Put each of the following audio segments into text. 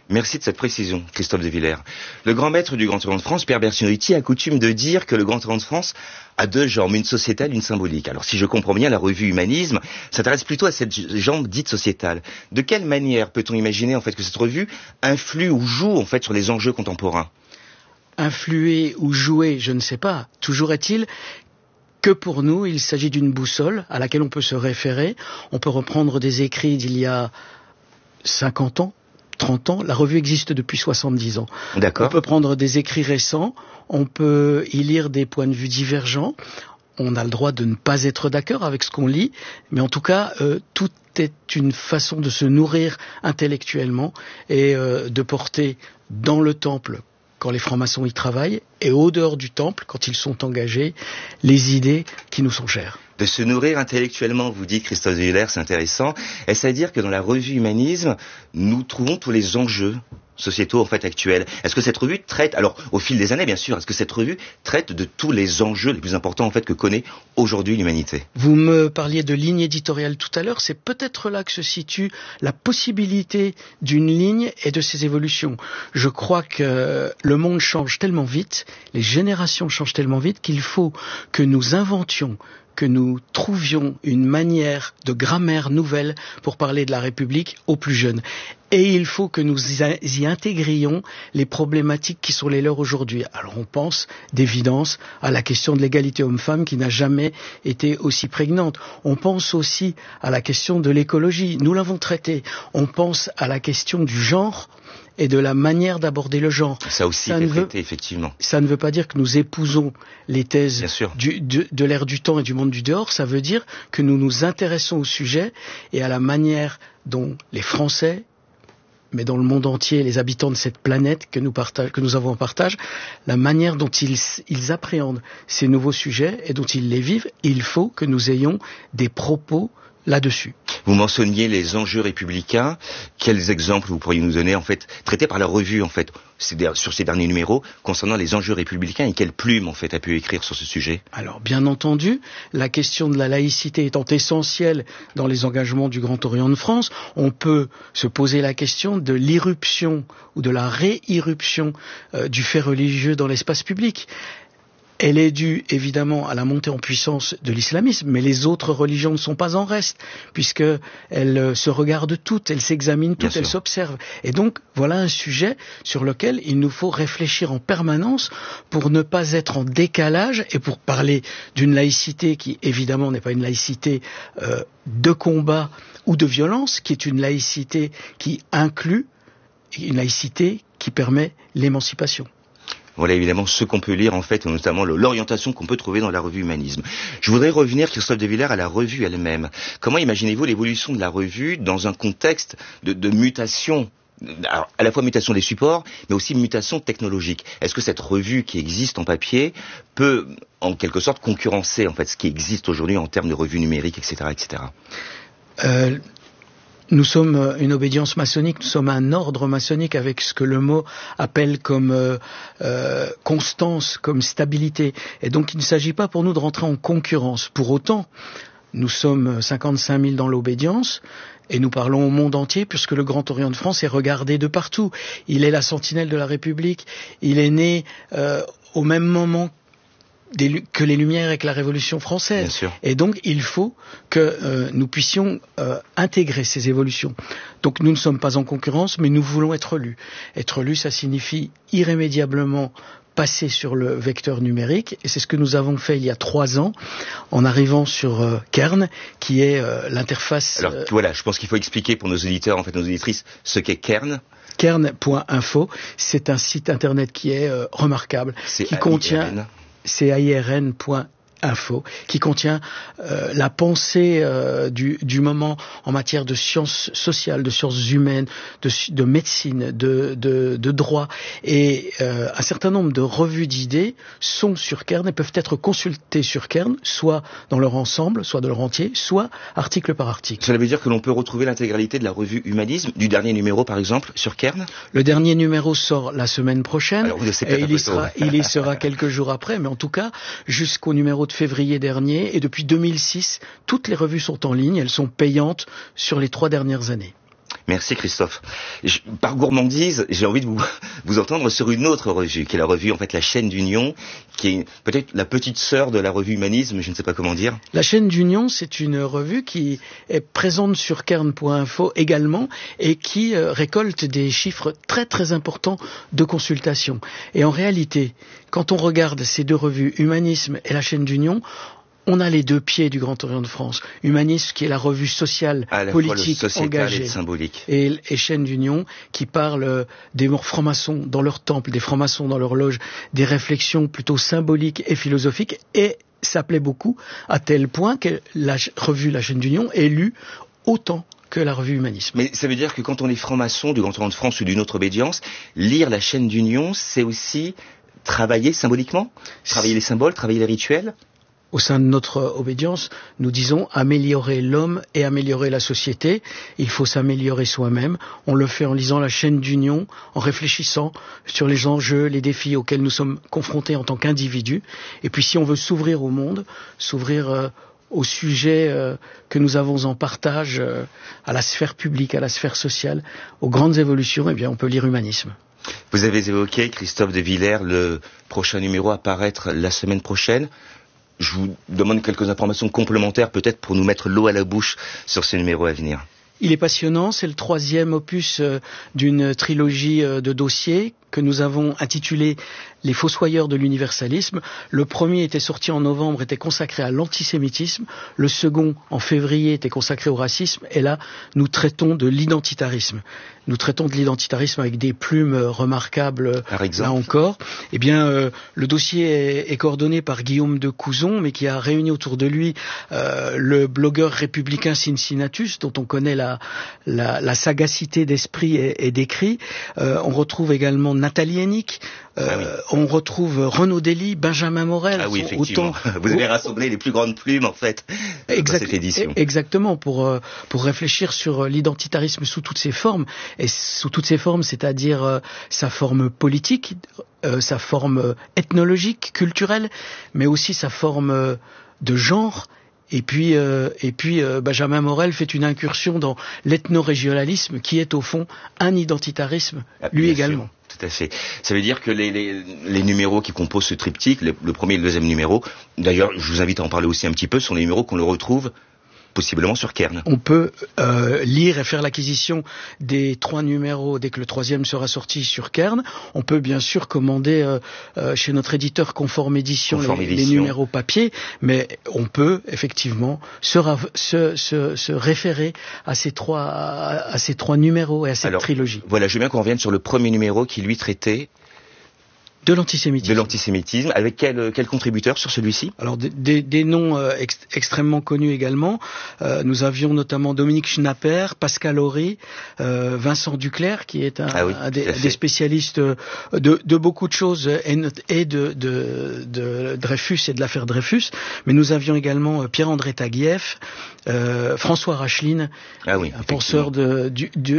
Merci de cette précision, Christophe de Villers. Le grand maître du Grand Orient de France, Pierre Bertinotti, a coutume de dire que le Grand Orient de France a deux jambes, une sociétale, une symbolique. Alors si je comprends bien, la revue Humanisme s'intéresse plutôt à cette jambe dite sociétale. De quelle manière peut-on imaginer en fait que cette revue influe ou joue en fait sur les enjeux contemporains? Influer ou jouer, je ne sais pas. Toujours est-il que pour nous, il s'agit d'une boussole à laquelle on peut se référer. On peut reprendre des écrits d'il y a 50 ans, 30 ans. La revue existe depuis 70 ans. D'accord. On peut prendre des écrits récents, on peut y lire des points de vue divergents. On a le droit de ne pas être d'accord avec ce qu'on lit, mais en tout cas, tout est une façon de se nourrir intellectuellement et de porter dans le temple, quand les francs-maçons y travaillent, et au dehors du temple, quand ils sont engagés, les idées qui nous sont chères. De se nourrir intellectuellement, vous dites, Christophe de Villers, c'est intéressant. Est-ce à dire que dans la revue Humanisme, nous trouvons tous les enjeux sociétaux en fait actuels? Est-ce que cette revue traite, alors au fil des années bien sûr, est-ce que cette revue traite de tous les enjeux les plus importants en fait que connaît aujourd'hui l'humanité? Vous me parliez de ligne éditoriale tout à l'heure, c'est peut-être là que se situe la possibilité d'une ligne et de ses évolutions. Je crois que le monde change tellement vite, les générations changent tellement vite qu'il faut que nous inventions, que nous trouvions une manière de grammaire nouvelle pour parler de la République aux plus jeunes. Et il faut que nous y intégrions les problématiques qui sont les leurs aujourd'hui. Alors on pense d'évidence à la question de l'égalité homme-femme qui n'a jamais été aussi prégnante. On pense aussi à la question de l'écologie. Nous l'avons traitée. On pense à la question du genre et de la manière d'aborder le genre. Ça aussi est traité, effectivement. Ça ne veut pas dire que nous épousons les thèses de l'ère du temps et du monde du dehors. Ça veut dire que nous nous intéressons au sujet et à la manière dont les Français, mais dans le monde entier, les habitants de cette planète que nous avons en partage, la manière dont ils appréhendent ces nouveaux sujets et dont ils les vivent, il faut que nous ayons des propos là-dessus. Vous mentionniez les enjeux républicains. Quels exemples vous pourriez nous donner, en fait, traités par la revue, en fait, sur ces derniers numéros, concernant les enjeux républicains, et quelle plume, en fait, a pu écrire sur ce sujet? Alors, bien entendu, la question de la laïcité étant essentielle dans les engagements du Grand Orient de France, on peut se poser la question de l'irruption ou de la réirruption du fait religieux dans l'espace public. Elle est due évidemment à la montée en puissance de l'islamisme, mais les autres religions ne sont pas en reste, puisqu'elles se regardent toutes, elles s'examinent toutes, elles s'observent. Et donc voilà un sujet sur lequel il nous faut réfléchir en permanence pour ne pas être en décalage et pour parler d'une laïcité qui évidemment n'est pas une laïcité de combat ou de violence, qui est une laïcité qui inclut, une laïcité qui permet l'émancipation. Voilà évidemment ce qu'on peut lire en fait, notamment l'orientation qu'on peut trouver dans la revue Humanisme. Je voudrais revenir, Christophe de Villers, à la revue elle-même. Comment imaginez-vous l'évolution de la revue dans un contexte de mutation, alors, à la fois mutation des supports, mais aussi mutation technologique? Est-ce que cette revue qui existe en papier peut, en quelque sorte, concurrencer en fait ce qui existe aujourd'hui en termes de revues numériques, etc., etc. Nous sommes une obédience maçonnique, nous sommes un ordre maçonnique avec ce que le mot appelle comme constance, comme stabilité. Et donc il ne s'agit pas pour nous de rentrer en concurrence. Pour autant, nous sommes 55 000 dans l'obédience et nous parlons au monde entier puisque le Grand Orient de France est regardé de partout. Il est la sentinelle de la République, il est né au même moment que les Lumières avec la Révolution française. Bien sûr. Et donc, il faut que nous puissions intégrer ces évolutions. Donc, nous ne sommes pas en concurrence, mais nous voulons être lus. Être lus, ça signifie irrémédiablement passer sur le vecteur numérique, et c'est ce que nous avons fait il y a 3 ans, en arrivant sur Kern, qui est l'interface... Alors voilà, je pense qu'il faut expliquer pour nos auditeurs, en fait nos auditrices, ce qu'est Kern. Kern.info, c'est un site internet qui est remarquable, qui contient... CIRN.info, qui contient la pensée du moment en matière de sciences sociales, de sciences humaines, de médecine, de droit. Et un certain nombre de revues d'idées sont sur Kern et peuvent être consultées sur Kern, soit dans leur ensemble, soit dans leur entier, soit article par article. Cela veut dire que l'on peut retrouver l'intégralité de la revue Humanisme, du dernier numéro par exemple, sur Kern? Le dernier numéro sort la semaine prochaine. Alors, il y sera quelques jours après, mais en tout cas, jusqu'au numéro de février dernier, et depuis 2006, toutes les revues sont en ligne, elles sont payantes sur les 3 dernières années. Merci Christophe. Par gourmandise, j'ai envie de vous entendre sur une autre revue, qui est la revue, en fait, La Chaîne d'Union, qui est peut-être la petite sœur de la revue Humanisme, je ne sais pas comment dire. La Chaîne d'Union, c'est une revue qui est présente sur Kern.info également et qui récolte des chiffres très très importants de consultation. Et en réalité, quand on regarde ces deux revues, Humanisme et La Chaîne d'Union, on a les deux pieds du Grand Orient de France. Humanisme, qui est la revue sociale, politique, engagée, et symbolique. Et Chaîne d'Union, qui parle des francs-maçons dans leur temple, des francs-maçons dans leur loge, des réflexions plutôt symboliques et philosophiques. Et ça plaît beaucoup, à tel point que la revue La Chaîne d'Union est lue autant que la revue Humanisme. Mais ça veut dire que quand on est franc-maçon du Grand Orient de France ou d'une autre obédience, lire La Chaîne d'Union, c'est aussi travailler symboliquement, travailler les symboles, travailler les rituels. Au sein de notre obédience, nous disons améliorer l'homme et améliorer la société. Il faut s'améliorer soi-même. On le fait en lisant La Chaîne d'Union, en réfléchissant sur les enjeux, les défis auxquels nous sommes confrontés en tant qu'individus. Et puis si on veut s'ouvrir au monde, s'ouvrir aux sujets que nous avons en partage, à la sphère publique, à la sphère sociale, aux grandes évolutions, eh bien on peut lire Humanisme. Vous avez évoqué, Christophe de Villers, le prochain numéro à paraître la semaine prochaine. Je vous demande quelques informations complémentaires peut-être pour nous mettre l'eau à la bouche sur ce numéro à venir. Il est passionnant, c'est le 3e opus d'une trilogie de dossiers que nous avons intitulé Les Fossoyeurs de l'universalisme. Le premier était sorti en novembre, était consacré à l'antisémitisme. Le second, en février, était consacré au racisme. Et là, nous traitons de l'identitarisme. Nous traitons de l'identitarisme avec des plumes remarquables, par exemple. Là encore. Eh bien, le dossier est coordonné par Guillaume de Couzon, mais qui a réuni autour de lui le blogueur républicain Cincinnatus, dont on connaît la sagacité d'esprit et d'écrit. On retrouve également Nathalie Hennick, on retrouve Renaud Dely, Benjamin Morel. Ah oui, effectivement. Vous avez rassemblé les plus grandes plumes, en fait, dans cette édition. Exactement, pour réfléchir sur l'identitarisme sous toutes ses formes. Et sous toutes ses formes, c'est-à-dire sa forme politique, sa forme ethnologique, culturelle, mais aussi sa forme de genre. Et puis Benjamin Morel fait une incursion dans l'ethno-régionalisme qui est au fond un identitarisme, lui également. Sûr. Tout à fait. Ça veut dire que les numéros qui composent ce triptyque, le premier et le deuxième numéro, d'ailleurs je vous invite à en parler aussi un petit peu, sont les numéros qu'on le retrouve possiblement sur Kern. On peut lire et faire l'acquisition des 3 numéros dès que le 3e sera sorti sur Kern. On peut bien sûr commander chez notre éditeur Conforme Édition les numéros papier, mais on peut effectivement se référer à ces trois numéros et à cette trilogie. Voilà, je veux bien qu'on revienne sur le premier numéro qui lui traitait de l'antisémitisme. De l'antisémitisme. Avec quel contributeur sur celui-ci? Alors des noms extrêmement connus également. Nous avions notamment Dominique Schnapper, Pascal Horry, Vincent Duclerc, qui est des spécialistes de beaucoup de choses et de Dreyfus et de l'affaire Dreyfus. Mais nous avions également Pierre-André Taguieff, François Racheline, un penseur de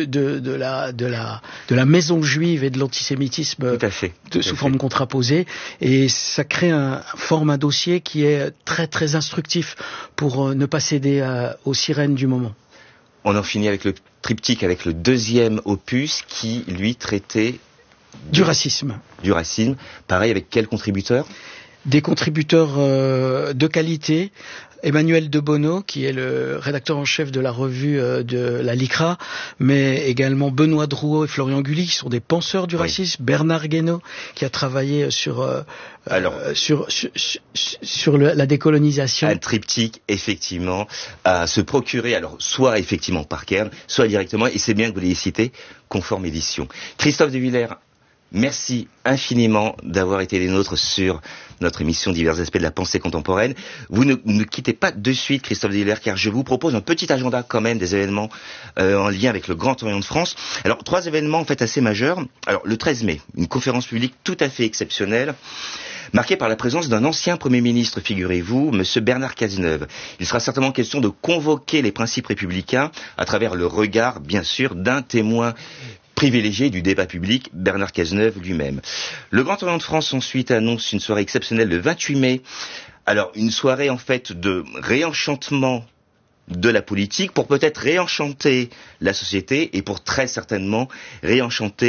la maison juive et de l'antisémitisme sous forme contraposée, et ça crée un dossier qui est très très instructif pour ne pas céder aux sirènes du moment. On en finit avec le triptyque, avec le deuxième opus qui lui traitait du racisme. Du racisme, pareil, avec quel contributeur? Des contributeurs de qualité. Emmanuel de Bono, qui est le rédacteur en chef de la revue de la LICRA, mais également Benoît Drouot et Florian Gully, qui sont des penseurs du racisme, Bernard Guénaud, qui a travaillé sur la décolonisation. Un triptyque, effectivement, à se procurer, alors soit effectivement par Kern, soit directement, et c'est bien que vous l'ayez cité, Conforme Édition. Christophe de Villers, merci infiniment d'avoir été les nôtres sur notre émission Divers aspects de la pensée contemporaine. Vous ne quittez pas de suite, Christophe de Villers, car je vous propose un petit agenda quand même des événements en lien avec le Grand Orient de France. Alors, 3 événements en fait assez majeurs. Alors, le 13 mai, une conférence publique tout à fait exceptionnelle, marquée par la présence d'un ancien Premier ministre, figurez-vous, Monsieur Bernard Cazeneuve. Il sera certainement question de convoquer les principes républicains à travers le regard, bien sûr, d'un témoin privilégié du débat public, Bernard Cazeneuve lui-même. Le Grand Orient de France ensuite annonce une soirée exceptionnelle le 28 mai. Alors, une soirée en fait de réenchantement de la politique pour peut-être réenchanter la société et pour très certainement réenchanter